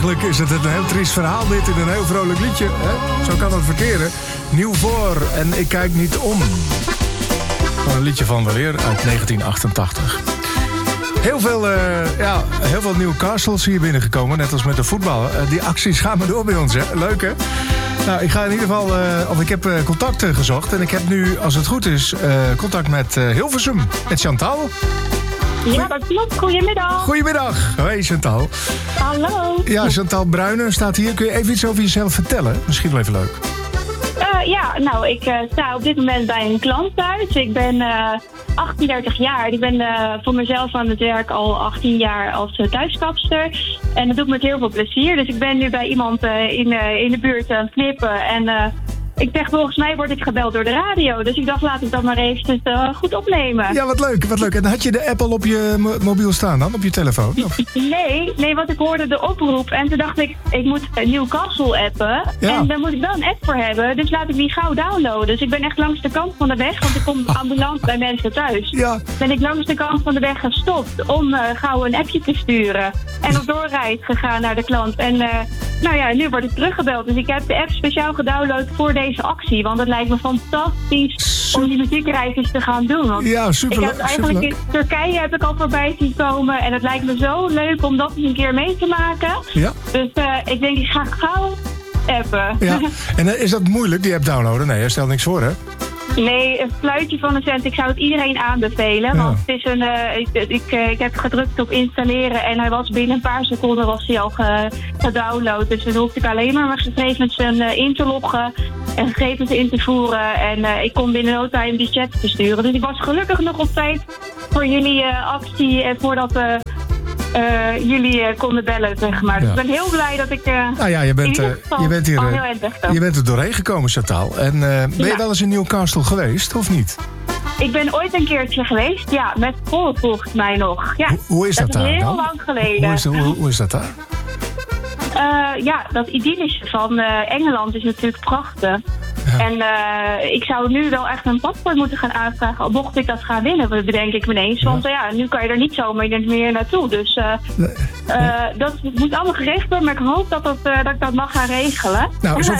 eigenlijk is het een heel triest verhaal dit in een heel vrolijk liedje. Hè? Zo kan het verkeren. Nieuw voor en ik kijk niet om. Een liedje van weleer uit 1988. Heel veel Newcastles hier binnengekomen, net als met de voetbal. Die acties gaan maar door bij ons, hè? Leuk, hè? Nou, ik ga in ieder geval, ik heb contact gezocht. En ik heb nu, als het goed is, contact met Hilversum. Met Chantal. Ja, dat klopt. Goedemiddag. Goedemiddag. Hoi, Chantal. Hallo. Ja, Chantal Bruinen staat hier. Kun je even iets over jezelf vertellen? Misschien wel even leuk. Ik sta op dit moment bij een klant thuis. Ik ben 38 jaar. Ik ben voor mezelf aan het werk al 18 jaar als thuiskapster. En dat doet me met heel veel plezier. Dus ik ben nu bij iemand in de buurt aan het knippen. En ik zeg, volgens mij word ik gebeld door de radio. Dus ik dacht, laat ik dat maar even goed opnemen. Ja, wat leuk, wat leuk. En had je de app al op je mobiel staan dan, op je telefoon? Of? Nee, want ik hoorde de oproep. En toen dacht ik moet Newcastle appen. Ja. En daar moet ik wel een app voor hebben. Dus laat ik die gauw downloaden. Dus ik ben echt langs de kant van de weg, want ik kom ambulant bij mensen thuis. Ja. Ben ik langs de kant van de weg gestopt om gauw een appje te sturen. En op doorreis gegaan naar de klant. En nu word ik teruggebeld. Dus ik heb de app speciaal gedownload voor deze actie. Want het lijkt me fantastisch om die muziekreisjes te gaan doen. Want ja, super. Ik heb eigenlijk in Turkije heb ik al voorbij zien komen. En het lijkt me zo leuk om dat eens een keer mee te maken. Ja. Dus ik denk, ik ga gauw appen. Ja. En is dat moeilijk, die app downloaden? Nee, stel niks voor, hè? Nee, een fluitje van een cent. Ik zou het iedereen aanbevelen. Ja. Want het is ik heb gedrukt op installeren en hij was binnen een paar seconden al gedownload. Dus dan hoefde ik alleen maar mijn gegevens in te loggen en gegevens in te voeren. En ik kon binnen no time die chat versturen. Dus ik was gelukkig nog op tijd voor jullie actie en voordat jullie konden bellen, zeg maar. Dus ik ben heel blij dat ik je bent er doorheen gekomen, Chantal. En ben je wel eens in Newcastle geweest, of niet? Ik ben ooit een keertje geweest, ja, met school volgens mij nog. Ja, hoe is dat daar? Dat is heel lang geleden. Hoe is dat daar? Dat idyllische van Engeland is natuurlijk prachtig. Ja. En ik zou nu wel echt een paspoort moeten gaan aanvragen, al mocht ik dat gaan winnen, bedenk ik me ineens. Want nu kan je er niet zomaar meer naartoe. Dus dat moet allemaal geregeld worden, maar ik hoop dat ik dat mag gaan regelen. Nou,